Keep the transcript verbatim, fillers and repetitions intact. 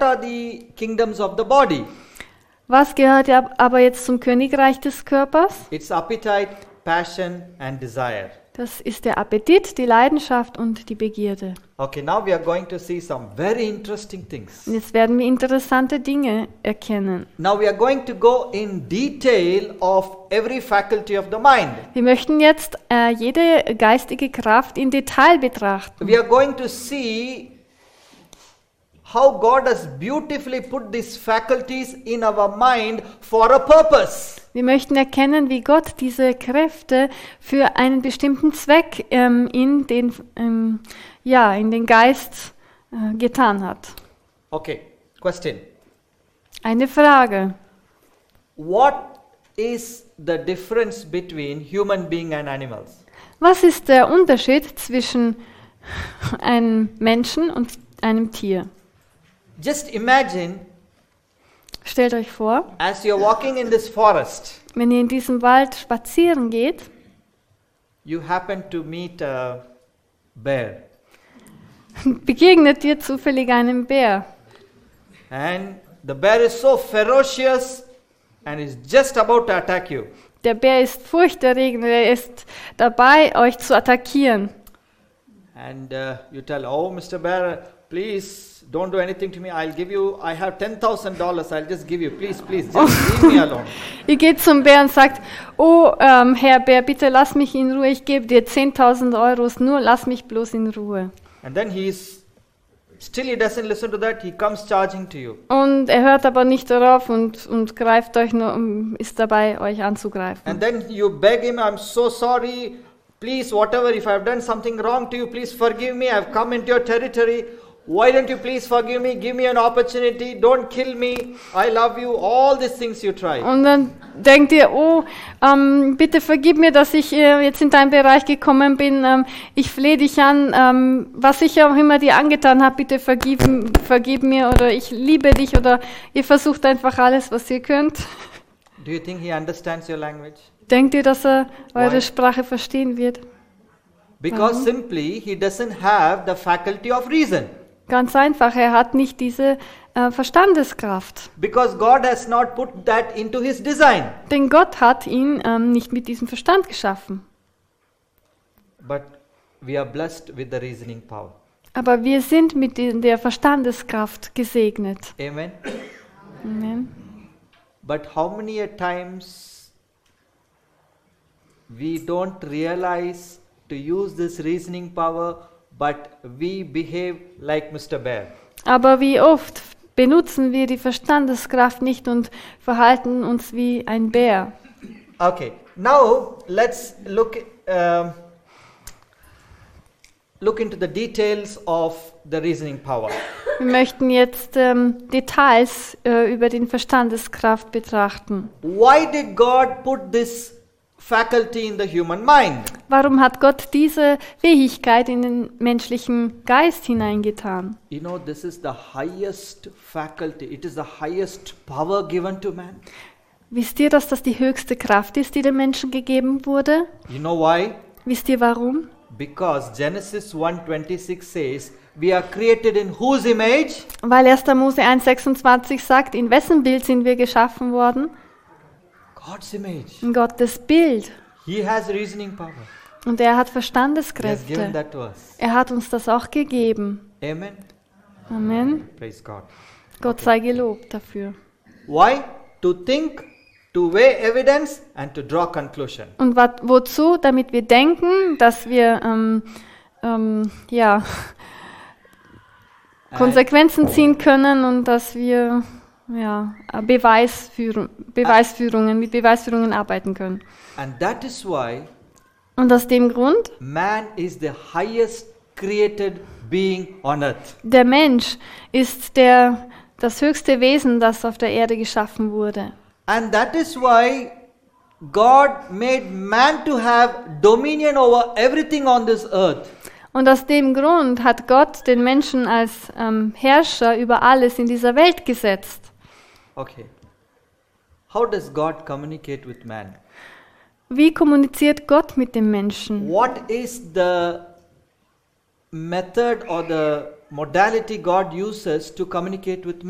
what are the kingdoms of the body? Was gehört ja aber jetzt zum Königreich des Körpers? It's appetite, passion and desire. Das ist der Appetit, die Leidenschaft und die Begierde. Okay, now we are going to see some very interesting things. Und jetzt werden wir interessante Dinge erkennen. Now we are going to go in detail of every faculty of the mind. Wir möchten jetzt äh, jede geistige Kraft in Detail betrachten. We are going to see how God has beautifully put these faculties in our mind for a purpose. Wir möchten erkennen, wie Gott diese Kräfte für einen bestimmten Zweck ähm, in, den, ähm, ja, in den Geist äh, getan hat. Okay, question. Eine Frage. What is the difference between human being and animals? Was ist der Unterschied zwischen einem Menschen und einem Tier? Just imagine, Stellt euch vor, as you're walking in this forest, wenn ihr in diesem Wald spazieren geht, you happen to meet a bear. begegnet dir zufällig einem Bär. And the bear is so ferocious and is just about to attack you. Der Bär ist furchterregend, er ist dabei, euch zu attackieren. And uh, you tell, oh, Mister Bear, please don't do anything to me. I'll give you, I have ten thousand dollars. I'll just give you. Please, please, just leave me alone. Ihr geht zum Bär und sagt, oh ähm, Herr Bär, bitte lass mich in Ruhe, ich gebe dir zehntausend Euros, nur lass mich bloß in Ruhe. And then he's, still he doesn't listen to that. He comes charging to you. Und er hört aber nicht darauf und, und greift euch nur, um, ist dabei, euch anzugreifen. And then you beg him, I'm so sorry. Please, whatever, if I've done something wrong to you, please forgive me. I've come into your territory. Why don't you please forgive me? Give me an opportunity. Don't kill me. I love you. All these things you try. Und dann denkt ihr, oh, ähm, bitte vergib mir, dass ich äh, jetzt in deinen Bereich gekommen bin. Ähm, ich flehe dich an, ähm, was ich auch immer dir angetan habe, bitte vergib, vergib mir oder ich liebe dich oder ihr versucht einfach alles, was ihr könnt. Do you think he understands your language? Denkt ihr, dass er eure Why? Sprache verstehen wird? Because Warum? simply he doesn't have the faculty of reason. Ganz einfach, er hat nicht diese äh, Verstandeskraft. Because God has not put that into his design. Denn Gott hat ihn ähm, nicht mit diesem Verstand geschaffen. But we are blessed with the reasoning power. Aber wir sind mit die- der Verstandeskraft gesegnet. Amen. Amen. But how many a times we don't realize to use this reasoning power, but we behave like Mister Bear. Aber wie oft benutzen wir die Verstandeskraft nicht und verhalten uns wie ein Bär? Okay, now let's look um, look into the details of the reasoning power. Wir möchten jetzt ähm, Details äh, über den Verstandeskraft betrachten. Why did God put this faculty in the human mind? Warum hat Gott diese Fähigkeit in den menschlichen Geist hineingetan? You know, this is the highest faculty. It is the highest power given to man. Wisst ihr, dass das die höchste Kraft ist, die dem Menschen gegeben wurde? You know why? Wisst ihr warum? Because Genesis one twenty-six says, we are created in whose image? Weil erster Mose eins sechsundzwanzig sagt, in wessen Bild sind wir geschaffen worden? God's image. In Gottes Bild. He has reasoning power. Und er hat He has given Verstandeskräfte. that to us. Er hat uns das auch gegeben. Amen. Amen. Praise God. Gott sei gelobt dafür. Why? To think, to weigh evidence and to draw conclusion. Und wat, wozu? Damit wir denken, dass wir ähm, ähm, ja, Konsequenzen ziehen können und dass wir ja, Beweisführung, Beweisführungen, mit Beweisführungen arbeiten können. And that is why Und aus dem Grund, man is the highest created being on earth. der Mensch ist der, das höchste Wesen, das auf der Erde geschaffen wurde. And that is why God made man to have dominion over everything on this earth. Und aus dem Grund hat Gott den Menschen als ähm, Herrscher über alles in dieser Welt gesetzt. Okay. How does God communicate with man? Wie kommuniziert Gott mit dem Menschen? What is the method or the modality God uses to communicate with man?